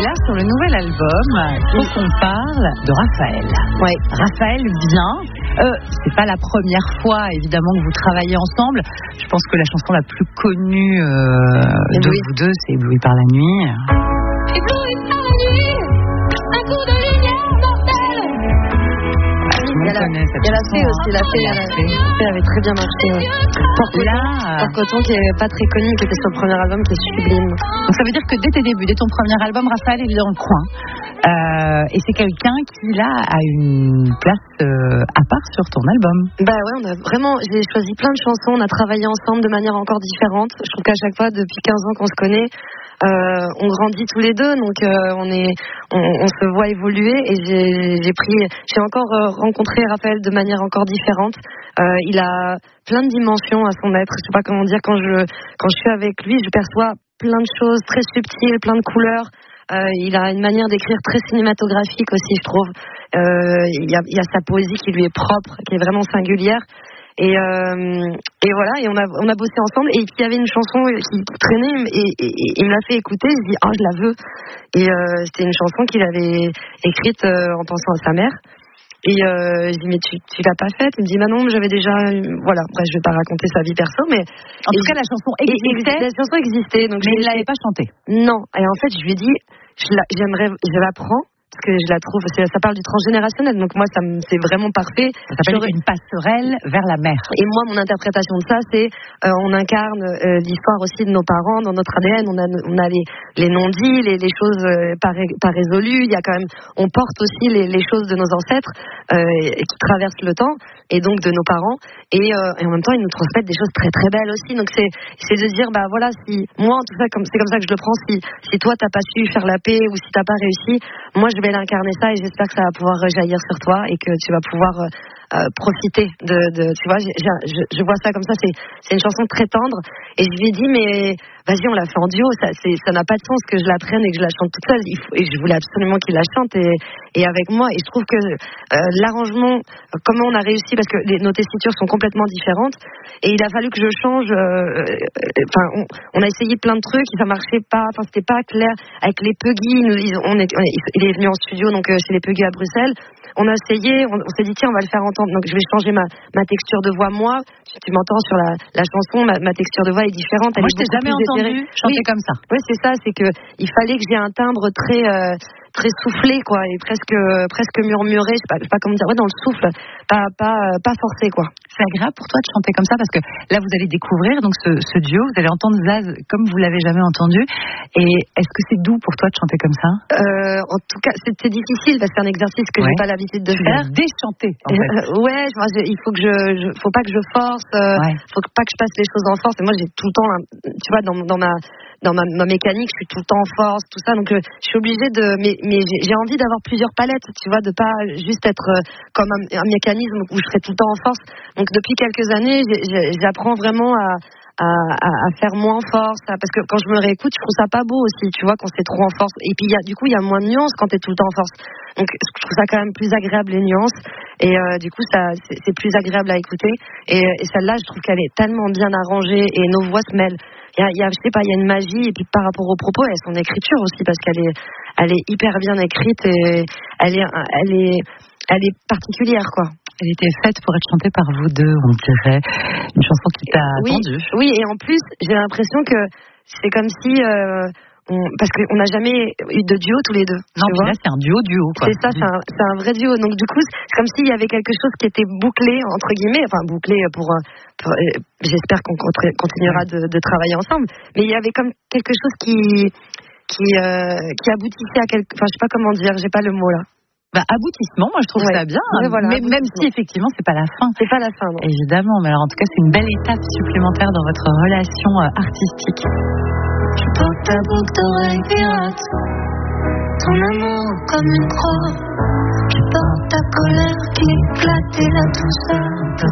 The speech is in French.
là, sur le nouvel album, il faut qu'on parle de Raphaël. Ouais. Raphaël vient. C'est pas la première fois, évidemment, que vous travaillez ensemble. Je pense que la chanson la plus connue de vous deux, c'est Ébloui par la nuit. Ébloui par la nuit, un coup de lumière mortelle. Il y a la fée aussi, la fée avait très bien marché. Ouais. Port Coton qui est pas très connu, qui était sur le premier album, qui est sublime. Donc ça veut dire que dès tes débuts, dès ton premier album, Raphaël est dans le coin. Et c'est quelqu'un qui là a une place à part sur ton album. Bah ouais, j'ai choisi plein de chansons, on a travaillé ensemble de manière encore différente. Je trouve qu'à chaque fois, depuis 15 ans qu'on se connaît, on grandit tous les deux, donc on se voit évoluer. Et j'ai encore rencontré Raphaël de manière encore différente. Il a plein de dimensions à son être. Je sais pas comment dire, quand je suis avec lui, je perçois plein de choses très subtiles, plein de couleurs. Il a une manière d'écrire très cinématographique aussi, je trouve. Il y a sa poésie qui lui est propre, qui est vraiment singulière. Et voilà, et on a bossé ensemble. Et puis il y avait une chanson qui traînait et il me l'a fait écouter. Je dis je la veux. Et c'était une chanson qu'il avait écrite en pensant à sa mère. Et je dis mais tu l'as pas faite? Il me dit bah non, j'avais déjà voilà. Après je vais pas raconter sa vie perso, mais en tout cas la chanson existait. La chanson existait, donc mais il l'avait pas chantée. Non. Et en fait je lui ai dit je l'apprends. Parce que je la trouve, ça parle du transgénérationnel, donc moi c'est vraiment parfait. Ça s'appelle une passerelle vers la mer. Et moi mon interprétation de ça c'est on incarne l'histoire aussi de nos parents dans notre ADN. On a les non-dits, les choses pas résolues. Il y a quand même, on porte aussi les choses de nos ancêtres qui traversent le temps et donc de nos parents. Et en même temps ils nous transmettent des choses très très belles aussi. Donc c'est de dire bah voilà, si moi en tout cas c'est comme ça que je le prends. Si toi t'as pas su faire la paix ou si t'as pas réussi, moi je vais l'incarner ça et j'espère que ça va pouvoir rejaillir sur toi et que tu vas pouvoir profiter de tu vois, je vois ça comme ça. C'est une chanson très tendre et je lui ai dit mais vas-y, on l'a fait en duo, ça n'a pas de sens que je la prenne et que je la chante toute seule. Et je voulais absolument qu'il la chante et avec moi. Et je trouve que l'arrangement, comment on a réussi, parce que nos tessitures sont complètement différentes et il a fallu que je change. On a essayé plein de trucs et ça marchait pas. Enfin, c'était pas clair avec les Puggy. Il est venu en studio donc chez les Puggy à Bruxelles. On a essayé, on s'est dit tiens, on va le faire entendre. Donc je vais changer ma texture de voix. Moi, tu m'entends sur la chanson, ma texture de voix est différente. Moi, je t'ai jamais entendu chanter comme ça. Oui, c'est ça. C'est que il fallait que j'ai un timbre très soufflé, quoi, et presque murmuré. Je sais pas comment dire. Ouais, dans le souffle, pas forcé, quoi. C'est agréable pour toi de chanter comme ça parce que là, vous allez découvrir donc ce duo. Vous allez entendre Zaz comme vous l'avez jamais entendu. Et est-ce que c'est doux pour toi de chanter comme ça? En tout cas, c'était difficile parce que c'est un exercice que j'ai pas l'habitude de faire. Déchanter. En fait. Il faut que faut pas que je force. Faut pas que je passe les choses en force. Et moi, j'ai tout le temps, tu vois, dans ma mécanique, je suis tout le temps en force, tout ça. Donc, je suis obligée mais j'ai envie d'avoir plusieurs palettes, tu vois, de pas juste être comme un mécanisme où je serai tout le temps en force. Donc, depuis quelques années, j'apprends vraiment à faire moins en force, parce que quand je me réécoute, je trouve ça pas beau aussi, tu vois, quand c'est trop en force. Et puis, il y a moins de nuances quand t'es tout le temps en force. Donc, je trouve ça quand même plus agréable, les nuances. Et du coup, c'est plus agréable à écouter. Et celle-là, je trouve qu'elle est tellement bien arrangée et nos voix se mêlent. Je sais pas, il y a une magie. Et puis, par rapport au propos, et son écriture aussi, parce qu'elle est hyper bien écrite et elle est particulière, quoi. Elle était faite pour être chantée par vous deux, on dirait. Une chanson qui t'a attendu. Oui, et en plus, j'ai l'impression que c'est comme si... parce qu'on n'a jamais eu de duo tous les deux. Non, mais là, c'est un duo, quoi. C'est ça, c'est un vrai duo. Donc, du coup, c'est comme s'il y avait quelque chose qui était bouclé, entre guillemets. Enfin, bouclé pour j'espère qu'on continuera de travailler ensemble. Mais il y avait comme quelque chose qui aboutissait à enfin, je sais pas comment dire, j'ai pas le mot là. Aboutissement, moi je trouve ça bien, ouais, voilà, mais même si effectivement c'est pas la fin. C'est pas la fin, non. Évidemment, mais alors en tout cas c'est une belle étape supplémentaire dans votre relation artistique. Je porte ta boucle d'oreille pirate, ton amour comme une croix. Je porte ta colère qui éclate et la douceur de